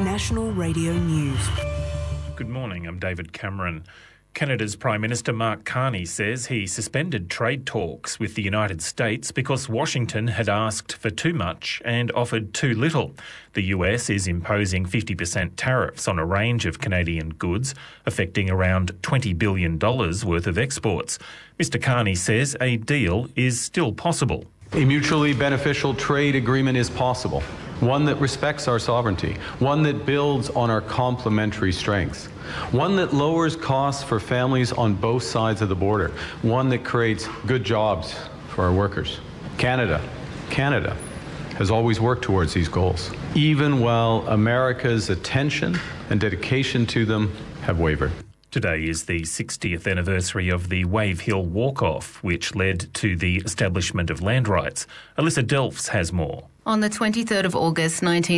National Radio News. Good morning, I'm David Cameron. Canada's Prime Minister Mark Carney says he suspended trade talks with the United States because Washington had asked for too much and offered too little. The US is imposing 50% tariffs on a range of Canadian goods, affecting around $20 billion worth of exports. Mr Carney says a deal is still possible. A mutually beneficial trade agreement is possible, one that respects our sovereignty, one that builds on our complementary strengths, one that lowers costs for families on both sides of the border, one that creates good jobs for our workers. Canada has always worked towards these goals, even while America's attention and dedication to them have wavered. Today is the 60th anniversary of the Wave Hill Walk-Off, which led to the establishment of land rights. Alyssa Delfs has more. On the 23rd of August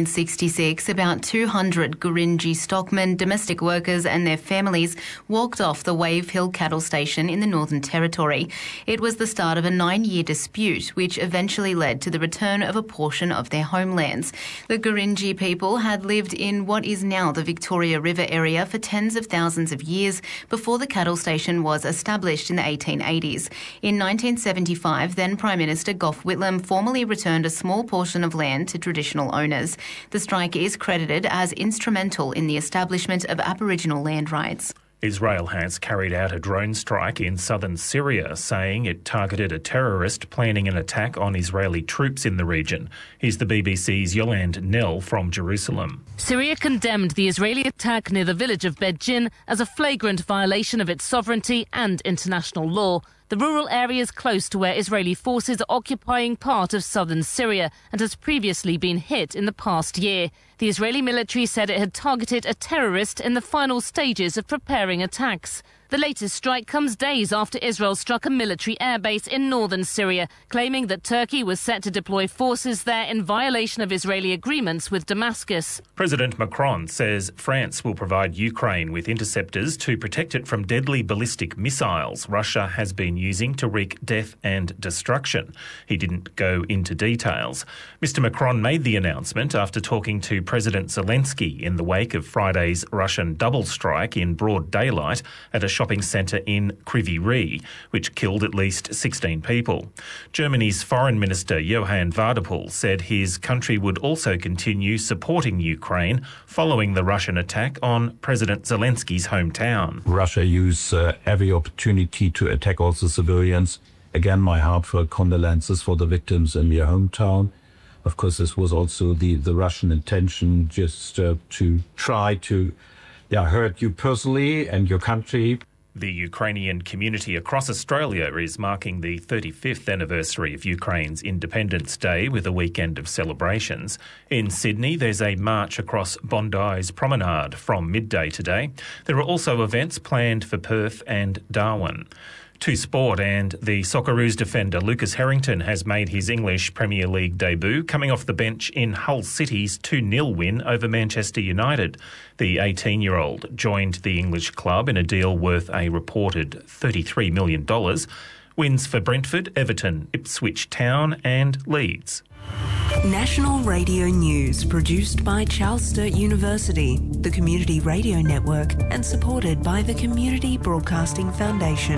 1966, about 200 Gurindji stockmen, domestic workers and their families walked off the Wave Hill cattle station in the Northern Territory. It was the start of a 9-year dispute, which eventually led to the return of a portion of their homelands. The Gurindji people had lived in what is now the Victoria River area for tens of thousands of years before the cattle station was established in the 1880s. In 1975, then Prime Minister Gough Whitlam formally returned a small portion of land to traditional owners. The strike is credited as instrumental in the establishment of Aboriginal land rights. Israel has carried out a drone strike in southern Syria, saying it targeted a terrorist planning an attack on Israeli troops in the region. Here's the BBC's Yolande Nell from Jerusalem. Syria condemned the Israeli attack near the village of Beit-Jin as a flagrant violation of its sovereignty and international law. The rural area is close to where Israeli forces are occupying part of southern Syria and has previously been hit in the past year. The Israeli military said it had targeted a terrorist in the final stages of preparing attacks. The latest strike comes days after Israel struck a military airbase in northern Syria, claiming that Turkey was set to deploy forces there in violation of Israeli agreements with Damascus. President Macron says France will provide Ukraine with interceptors to protect it from deadly ballistic missiles Russia has been using to wreak death and destruction. He didn't go into details. Mr Macron made the announcement after talking to President Zelensky in the wake of Friday's Russian double strike in broad daylight at a shopping centre in Kryvyi Rih, which killed at least 16 people. Germany's Foreign Minister Johann Wadephul said his country would also continue supporting Ukraine following the Russian attack on President Zelensky's hometown. Russia used every opportunity to attack also civilians. Again, my heartfelt condolences for the victims in your hometown. Of course, this was also the Russian intention, just to try to hurt you personally and your country. The Ukrainian community across Australia is marking the 35th anniversary of Ukraine's Independence Day with a weekend of celebrations. In Sydney, there's a march across Bondi's Promenade from midday today. There are also events planned for Perth and Darwin. To sport, and the Socceroos defender Lucas Harrington has made his English Premier League debut, coming off the bench in Hull City's 2-0 win over Manchester United. The 18-year-old joined the English club in a deal worth a reported $33 million. Wins for Brentford, Everton, Ipswich Town and Leeds. National Radio News, produced by Charles Sturt University, the Community Radio Network, and supported by the Community Broadcasting Foundation.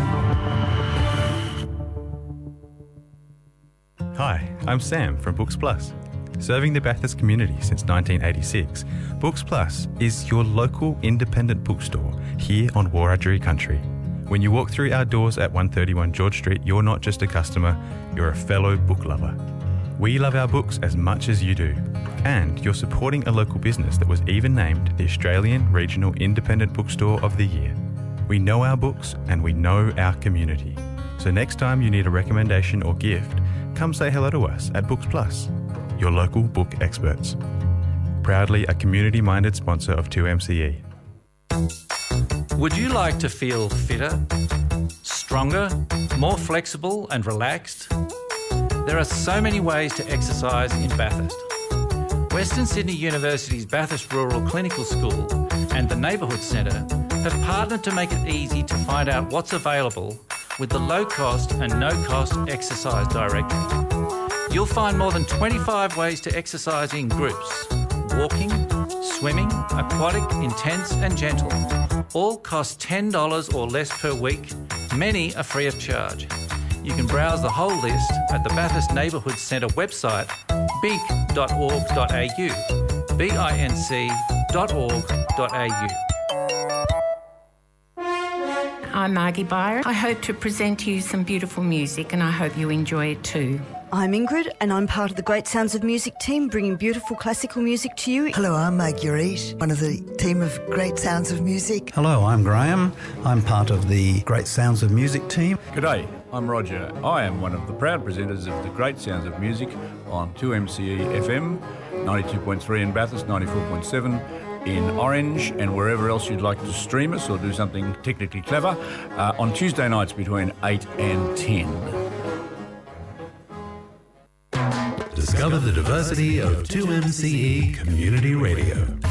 Hi, I'm Sam from Books Plus. Serving the Bathurst community since 1986, Books Plus is your local independent bookstore here on Wiradjuri country. When you walk through our doors at 131 George Street, you're not just a customer, you're a fellow book lover. We love our books as much as you do, and you're supporting a local business that was even named the Australian Regional Independent Bookstore of the Year. We know our books and we know our community. So next time you need a recommendation or gift, come say hello to us at Books Plus, your local book experts. Proudly a community-minded sponsor of 2MCE. Would you like to feel fitter, stronger, more flexible and relaxed? There are so many ways to exercise in Bathurst. Western Sydney University's Bathurst Rural Clinical School and the Neighbourhood Centre have partnered to make it easy to find out what's available with the low-cost and no-cost exercise directory. You'll find more than 25 ways to exercise in groups: walking, swimming, aquatic, intense and gentle. All cost $10 or less per week. Many are free of charge. You can browse the whole list at the Bathurst Neighbourhood Centre website, big.org.au, binc.org.au. I'm Margie Byron. I hope to present to you some beautiful music and I hope you enjoy it too. I'm Ingrid and I'm part of the Great Sounds of Music team bringing beautiful classical music to you. Hello, I'm Marguerite, one of the team of Great Sounds of Music. Hello, I'm Graham. I'm part of the Great Sounds of Music team. G'day, I'm Roger. I am one of the proud presenters of the Great Sounds of Music on 2MCE FM, 92.3 in Bathurst, 94.7 in Orange, and wherever else you'd like to stream us or do something technically clever, on Tuesday nights between 8 and 10. Discover the diversity of 2MCE Community Radio.